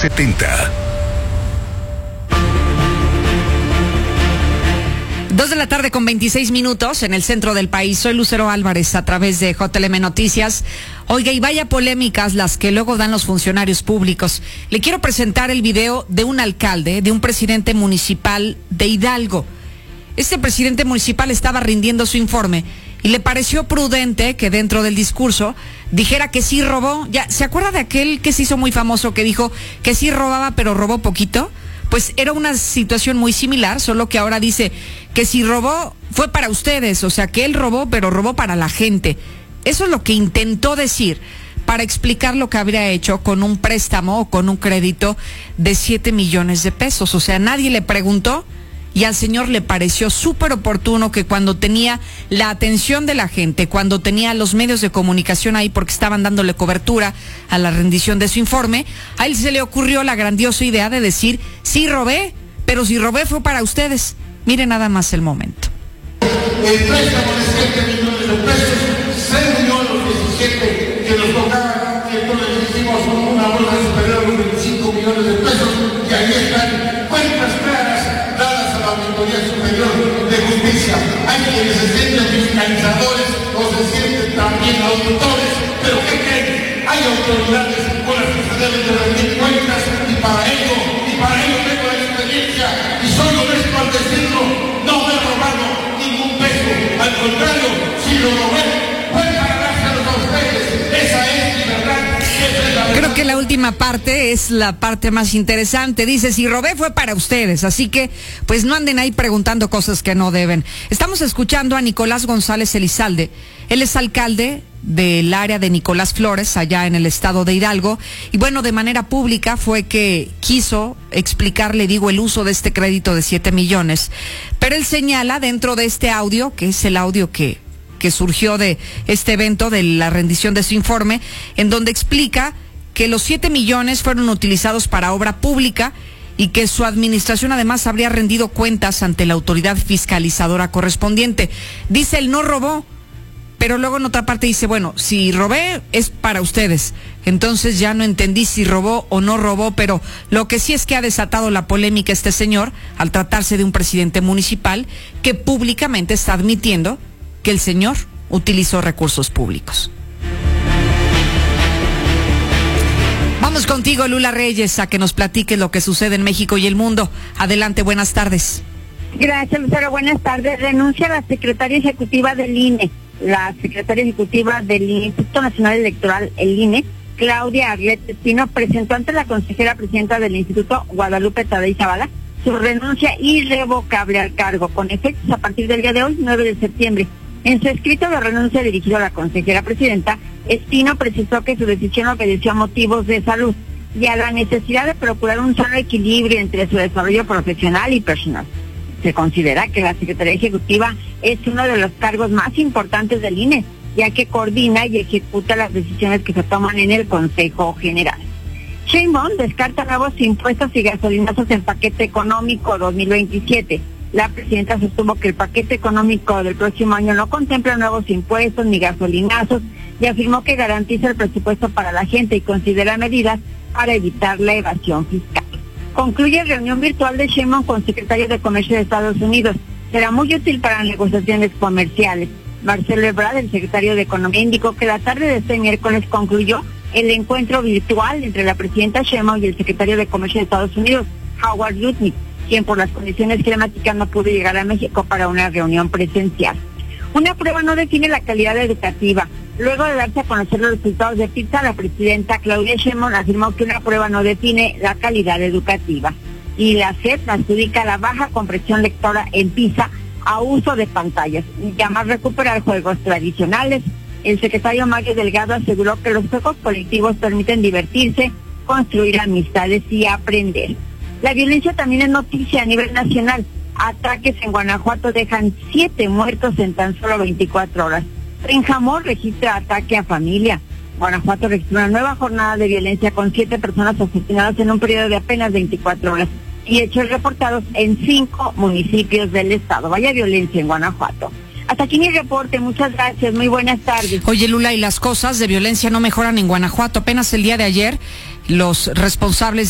870. 2:26 en el centro del país. Soy Lucero Álvarez a través de JLM Noticias. Oiga, y vaya polémicas las que luego dan los funcionarios públicos. Le quiero presentar el video de un alcalde, de un presidente municipal de Hidalgo. Este presidente municipal estaba rindiendo su informe y le pareció prudente que dentro del discurso dijera que sí robó. Ya, ¿se acuerda de aquel que se hizo muy famoso que dijo que sí robaba pero robó poquito? Pues era una situación muy similar, solo que ahora dice que si robó fue para ustedes, o sea que él robó, pero robó para la gente. Eso es lo que intentó decir para explicar lo que habría hecho con un préstamo o con un crédito de 7 millones de pesos. O sea, nadie le preguntó y al señor le pareció súper oportuno que cuando tenía la atención de la gente, cuando tenía los medios de comunicación ahí porque estaban dándole cobertura a la rendición de su informe, a él se le ocurrió la grandiosa idea de decir, sí robé, pero si robé fue para ustedes. Mire nada más el momento. El préstamo de 7 millones de pesos se unió a los 17 que nos tocaban, y entonces hicimos una bolsa superior a los 25 millones de pesos, y ahí están cuentas claras dadas a la Auditoría Superior de Justicia. Hay quienes se sienten fiscalizadores o se sienten también auditores, pero ¿qué creen? Hay autoridades con las que se deben de rendir cuentas, y para ello tengo la experiencia, y soy honesto al decirlo, no he robado ningún peso, al contrario, si lo robé, fue para dárselos a ustedes. Esa es mi verdad. Creo que la última parte es la parte más interesante. Dice, si robé fue para ustedes, así que pues no anden ahí preguntando cosas que no deben. Estamos escuchando a Nicolás González Elizalde. Él es alcalde del área de Nicolás Flores, allá en el estado de Hidalgo, y bueno, de manera pública fue que quiso explicar, le digo, el uso de este crédito de 7 millones. Pero él señala dentro de este audio, que es el audio que surgió de este evento, de la rendición de su informe, en donde explica que los 7 millones fueron utilizados para obra pública y que su administración además habría rendido cuentas ante la autoridad fiscalizadora correspondiente. Dice, él no robó, pero luego en otra parte dice, bueno, si robé es para ustedes. Entonces ya no entendí si robó o no robó, pero lo que sí es que ha desatado la polémica este señor al tratarse de un presidente municipal que públicamente está admitiendo que el señor utilizó recursos públicos. Vamos contigo, Lula Reyes, a que nos platiques lo que sucede en México y el mundo. Adelante, buenas tardes. Gracias, Lucero. Buenas tardes. Renuncia la secretaria ejecutiva del INE. La secretaria ejecutiva del Instituto Nacional Electoral, el INE, Claudia Arlette Espino, presentó ante la consejera presidenta del Instituto, Guadalupe Tadei Zavala, su renuncia irrevocable al cargo, con efectos a partir del día de hoy, 9 de septiembre. En su escrito de renuncia dirigido a la consejera presidenta, Espino precisó que su decisión obedeció a motivos de salud y a la necesidad de procurar un sano equilibrio entre su desarrollo profesional y personal. Se considera que la Secretaría Ejecutiva es uno de los cargos más importantes del INE, ya que coordina y ejecuta las decisiones que se toman en el Consejo General. Sheinbaum descarta nuevos impuestos y gasolinazos en paquete económico 2027. La presidenta sostuvo que el paquete económico del próximo año no contempla nuevos impuestos ni gasolinazos y afirmó que garantiza el presupuesto para la gente y considera medidas para evitar la evasión fiscal. Concluye reunión virtual de Sheinbaum con secretario de Comercio de Estados Unidos. Será muy útil para negociaciones comerciales. Marcelo Ebrard, el secretario de Economía, indicó que la tarde de este miércoles concluyó el encuentro virtual entre la presidenta Sheinbaum y el secretario de Comercio de Estados Unidos, Howard Lutnick, quien por las condiciones climáticas no pudo llegar a México para una reunión presencial. Una prueba no define la calidad educativa. Luego de darse a conocer los resultados de PISA, la presidenta Claudia Sheinbaum afirmó que una prueba no define la calidad educativa. Y la SEP adjudica la baja comprensión lectora en PISA a uso de pantallas. Llama a recuperar juegos tradicionales. El secretario Mario Delgado aseguró que los juegos colectivos permiten divertirse, construir amistades y aprender. La violencia también es noticia a nivel nacional. Ataques en Guanajuato dejan 7 muertos en tan solo 24 horas. Pénjamo registra ataque a familia. Guanajuato registra una nueva jornada de violencia con 7 personas asesinadas en un periodo de apenas 24 horas. Y hechos reportados en 5 municipios del estado. Vaya violencia en Guanajuato. Hasta aquí mi reporte, muchas gracias, muy buenas tardes. Oye, Lula, y las cosas de violencia no mejoran en Guanajuato. Apenas el día de ayer, los responsables